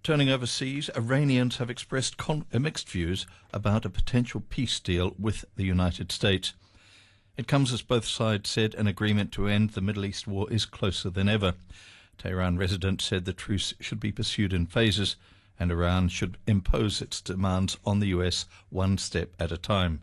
Turning overseas, Iranians have expressed mixed views about a potential peace deal with the United States. It comes as both sides said an agreement to end the Middle East war is closer than ever. Tehran residents said the truce should be pursued in phases and Iran should impose its demands on the US one step at a time.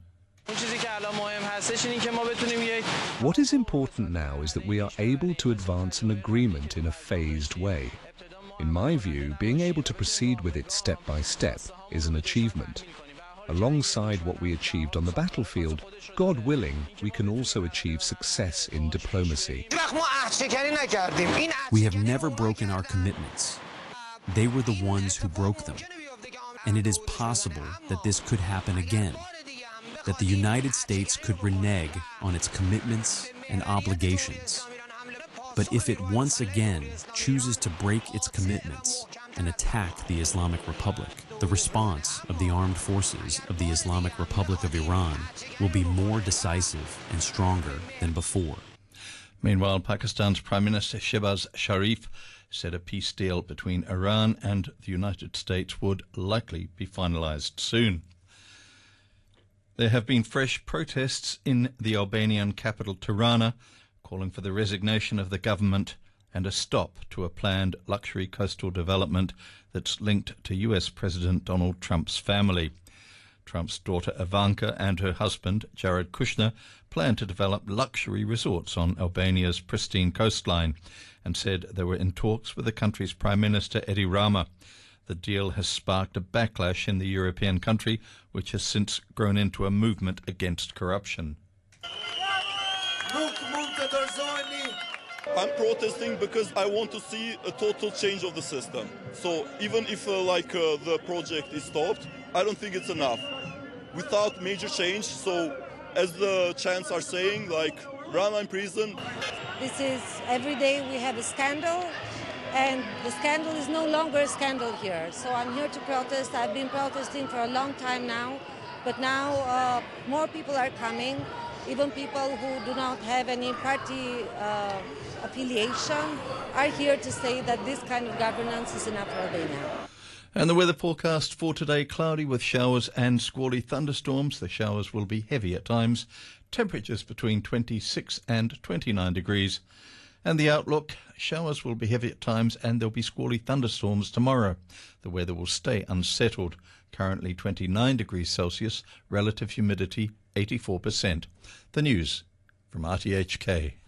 What is important now is that we are able to advance an agreement in a phased way. In my view, being able to proceed with it step by step is an achievement. Alongside what we achieved on the battlefield, God willing, we can also achieve success in diplomacy. We have never broken our commitments. They were the ones who broke them. And it is possible that this could happen again, that the United States could renege on its commitments and obligations. But if it once again chooses to break its commitments and attack the Islamic Republic, the response of the armed forces of the Islamic Republic of Iran will be more decisive and stronger than before. Meanwhile, Pakistan's Prime Minister Shehbaz Sharif said a peace deal between Iran and the United States would likely be finalized soon. There have been fresh protests in the Albanian capital Tirana, calling for the resignation of the government and a stop to a planned luxury coastal development that's linked to US President Donald Trump's family. Trump's daughter Ivanka and her husband, Jared Kushner, plan to develop luxury resorts on Albania's pristine coastline and said they were in talks with the country's Prime Minister Edi Rama. The deal has sparked a backlash in the European country, which has since grown into a movement against corruption. I'm protesting because I want to see a total change of the system. So even if the project is stopped, I don't think it's enough. Without major change, so as the chants are saying, Rama in prison. This is every day we have a scandal, and the scandal is no longer a scandal here. So I'm here to protest. I've been protesting for a long time now, but now more people are coming. Even people who do not have any party affiliation are here to say that this kind of governance is enough for Albania. And the weather forecast for today, cloudy with showers and squally thunderstorms. The showers will be heavy at times. Temperatures between 26 and 29 degrees. And the outlook, showers will be heavy at times and there'll be squally thunderstorms tomorrow. The weather will stay unsettled. Currently 29 degrees Celsius, relative humidity 84%. The news from RTHK.